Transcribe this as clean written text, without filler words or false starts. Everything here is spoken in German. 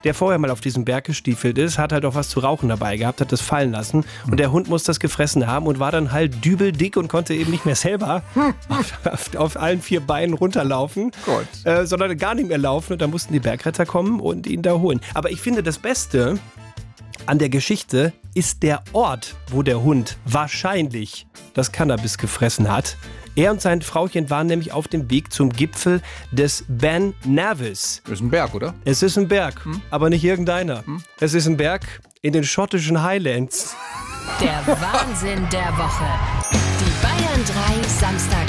der vorher mal auf diesem Berg gestiefelt ist, hat halt auch was zu rauchen dabei gehabt, hat das fallen lassen. Und der Hund muss das gefressen haben und war dann halt dübeldick und konnte eben nicht mehr selber auf allen 4 Beinen runterlaufen, sondern gar nicht mehr laufen. Und da mussten die Bergretter kommen und ihn da holen. Aber ich finde, das Beste an der Geschichte ist der Ort, wo der Hund wahrscheinlich das Cannabis gefressen hat. Er und sein Frauchen waren nämlich auf dem Weg zum Gipfel des Ben Nevis. Das ist ein Berg, oder? Es ist ein Berg, aber nicht irgendeiner. Es ist ein Berg in den schottischen Highlands. Der Wahnsinn der Woche. Die Bayern 3 Samstag